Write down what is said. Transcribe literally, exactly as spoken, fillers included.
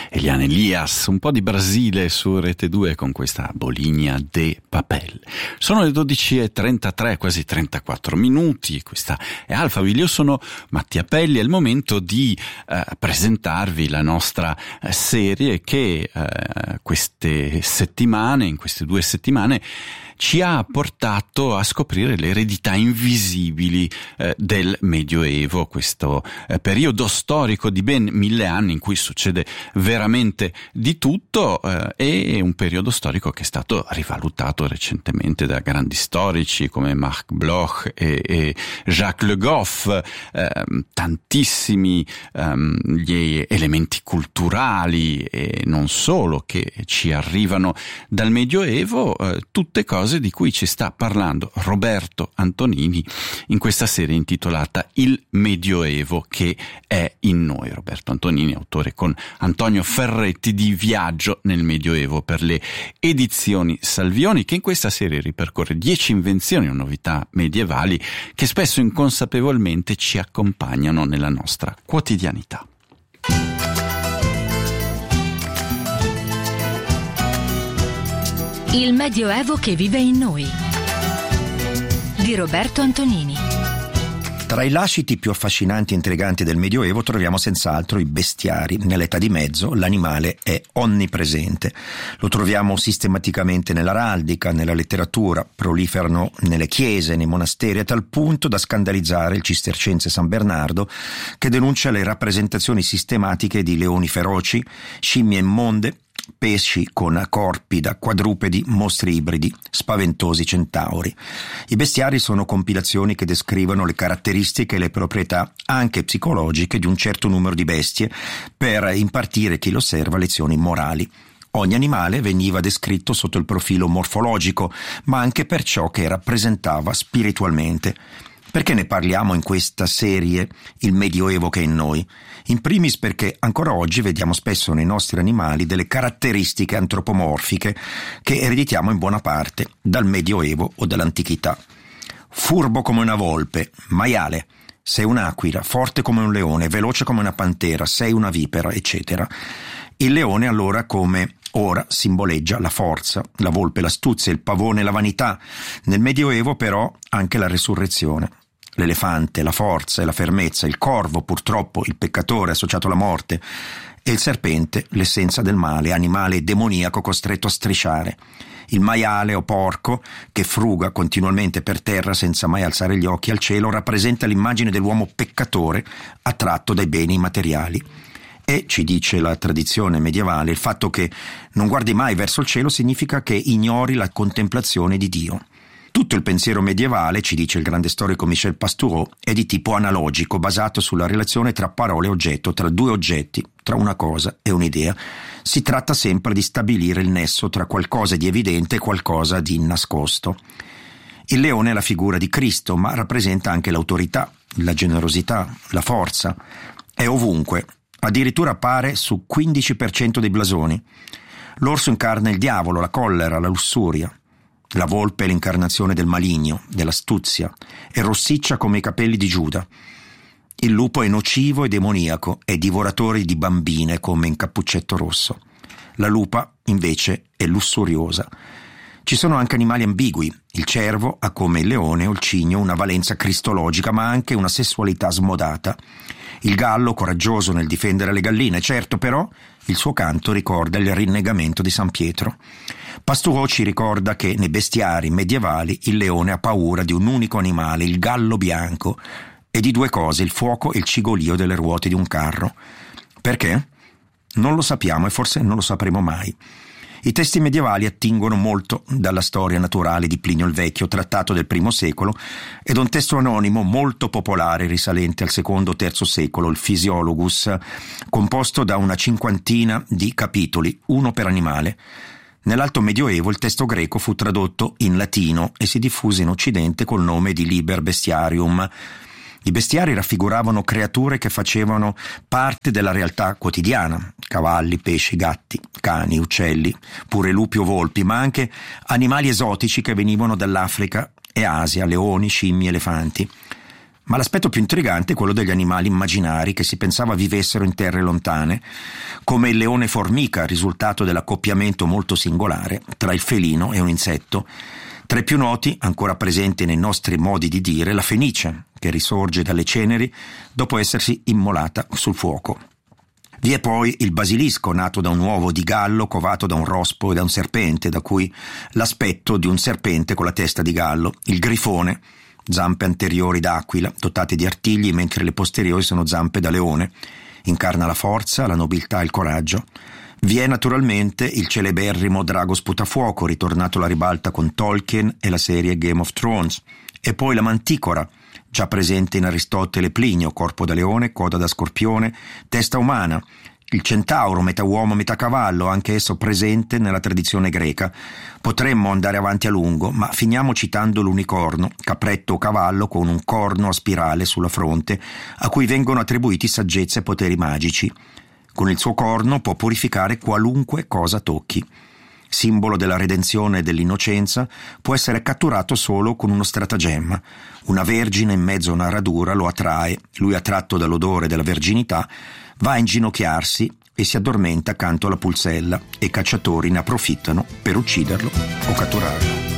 Eliane Elias, un po' di Brasile su Rete due con questa Bolinha de Papel. Sono le dodici e trentatré, quasi trentaquattro minuti, questa è Alphaville, io sono Mattia Pelli, è il momento di eh, presentarvi la nostra eh, serie che eh, queste settimane, in queste due settimane, ci ha portato a scoprire le eredità invisibili eh, del Medioevo, questo eh, periodo storico di ben mille anni in cui succede veramente di tutto, eh, e un periodo storico che è stato rivalutato recentemente da grandi storici come Marc Bloch e, e Jacques Le Goff. Eh, tantissimi ehm, gli elementi culturali e non solo che ci arrivano dal Medioevo, eh, tutte cose di cui ci sta parlando Roberto Antonini in questa serie intitolata Il Medioevo che è in noi. Roberto Antonini, autore con Antonio Ferretti di Viaggio nel Medioevo per le edizioni Salvioni, che in questa serie ripercorre dieci invenzioni o novità medievali che spesso inconsapevolmente ci accompagnano nella nostra quotidianità. Il Medioevo che vive in noi di Roberto Antonini. Tra i lasciti più affascinanti e intriganti del Medioevo troviamo senz'altro i bestiari. Nell'età di mezzo l'animale è onnipresente. Lo troviamo sistematicamente nell'araldica, nella letteratura, proliferano nelle chiese, nei monasteri, a tal punto da scandalizzare il cistercense San Bernardo, che denuncia le rappresentazioni sistematiche di leoni feroci, scimmie immonde, pesci con corpi da quadrupedi, mostri ibridi, spaventosi centauri. I bestiari sono compilazioni che descrivono le caratteristiche e le proprietà anche psicologiche di un certo numero di bestie per impartire a chi lo osserva lezioni morali. Ogni animale veniva descritto sotto il profilo morfologico, ma anche per ciò che rappresentava spiritualmente. Perché ne parliamo in questa serie Il Medioevo che è in noi? In primis perché ancora oggi vediamo spesso nei nostri animali delle caratteristiche antropomorfiche che ereditiamo in buona parte dal Medioevo o dall'antichità. Furbo come una volpe, maiale, sei un'aquila, forte come un leone, veloce come una pantera, sei una vipera, eccetera. Il leone allora come ora simboleggia la forza, la volpe l'astuzia, il pavone la vanità. Nel Medioevo però anche la resurrezione. L'elefante, la forza e la fermezza, il corvo, purtroppo, il peccatore associato alla morte, e il serpente, l'essenza del male, animale demoniaco costretto a strisciare. Il maiale o porco, che fruga continuamente per terra senza mai alzare gli occhi al cielo, rappresenta l'immagine dell'uomo peccatore attratto dai beni materiali. E, ci dice la tradizione medievale, il fatto che non guardi mai verso il cielo significa che ignori la contemplazione di Dio. Tutto il pensiero medievale, ci dice il grande storico Michel Pastoureau, è di tipo analogico, basato sulla relazione tra parole e oggetto, tra due oggetti, tra una cosa e un'idea. Si tratta sempre di stabilire il nesso tra qualcosa di evidente e qualcosa di nascosto. Il leone è la figura di Cristo, ma rappresenta anche l'autorità, la generosità, la forza. È ovunque, addirittura appare su quindici per cento dei blasoni. L'orso incarna il diavolo, la collera, la lussuria. La volpe è l'incarnazione del maligno, dell'astuzia, e rossiccia come i capelli di Giuda. Il lupo è nocivo e demoniaco, è divoratore di bambine come in Cappuccetto Rosso. La lupa, invece, è lussuriosa. Ci sono anche animali ambigui. Il cervo ha come il leone o il cigno una valenza cristologica, ma anche una sessualità smodata. Il gallo coraggioso nel difendere le galline, certo, però il suo canto ricorda il rinnegamento di San Pietro. Pastoureau ci ricorda che nei bestiari medievali il leone ha paura di un unico animale, il gallo bianco, e di due cose, il fuoco e il cigolio delle ruote di un carro. Perché? Non lo sappiamo e forse non lo sapremo mai. I testi medievali attingono molto dalla storia naturale di Plinio il Vecchio, trattato del primo secolo, ed un testo anonimo molto popolare risalente al secondo o terzo secolo, il Physiologus, composto da una cinquantina di capitoli, uno per animale. Nell'Alto Medioevo il testo greco fu tradotto in latino e si diffuse in Occidente col nome di Liber Bestiarium. I bestiari raffiguravano creature che facevano parte della realtà quotidiana, cavalli, pesci, gatti, cani, uccelli, pure lupi o volpi, ma anche animali esotici che venivano dall'Africa e Asia, leoni, scimmie, elefanti. Ma l'aspetto più intrigante è quello degli animali immaginari che si pensava vivessero in terre lontane, come il leone formica, risultato dell'accoppiamento molto singolare tra il felino e un insetto. Tra i più noti, ancora presente nei nostri modi di dire, la fenice, che risorge dalle ceneri dopo essersi immolata sul fuoco. Vi è poi il basilisco, nato da un uovo di gallo covato da un rospo e da un serpente, da cui l'aspetto di un serpente con la testa di gallo. Il grifone, zampe anteriori d'aquila, dotate di artigli, mentre le posteriori sono zampe da leone. Incarna la forza, la nobiltà e il coraggio. Vi è naturalmente il celeberrimo drago sputafuoco, ritornato alla ribalta con Tolkien e la serie Game of Thrones. E poi la manticora, già presente in Aristotele e Plinio, corpo da leone, coda da scorpione, testa umana. Il centauro, metà uomo, metà cavallo, anche esso presente nella tradizione greca. Potremmo andare avanti a lungo, ma finiamo citando l'unicorno, capretto o cavallo con un corno a spirale sulla fronte, a cui vengono attribuiti saggezza e poteri magici. Con il suo corno può purificare qualunque cosa tocchi. Simbolo della redenzione e dell'innocenza, può essere catturato solo con uno stratagemma. Una vergine in mezzo a una radura lo attrae, lui attratto dall'odore della verginità, va a inginocchiarsi e si addormenta accanto alla pulsella e i cacciatori ne approfittano per ucciderlo o catturarlo.